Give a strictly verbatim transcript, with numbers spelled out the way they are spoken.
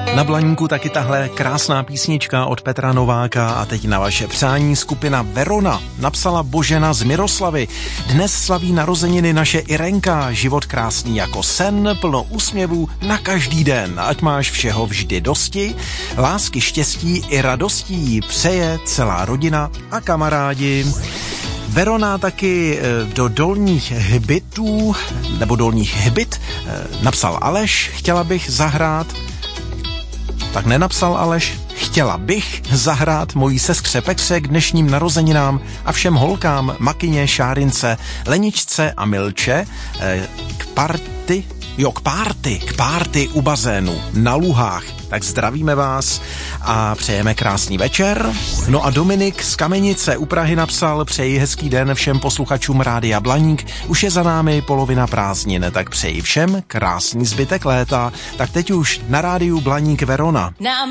Na Blaníku taky tahle krásná písnička od Petra Nováka a teď na vaše přání skupina Verona napsala Božena z Miroslavy. Dnes slaví narozeniny naše Irenka, život krásný jako sen, plno úsměvů na každý den. Ať máš všeho vždy dosti, lásky, štěstí i radostí přeje celá rodina a kamarádi. Verona taky do Dolních Hbitů, nebo Dolních Hbit, napsal Aleš, chtěla bych zahrát. Tak nenapsal Aleš, chtěla bych zahrát mojí sestře Petře k dnešním narozeninám a všem holkám, Makyně, Šárince, Leničce a Milče k party, jo k párty, k párty u bazénu na Luhách. Tak zdravíme vás a přejeme krásný večer. No a Dominik z Kamenice u Prahy napsal, přeji hezký den všem posluchačům Rádia Blaník. Už je za námi polovina prázdnin, tak přeji všem krásný zbytek léta. Tak teď už na rádiu Blaník Verona.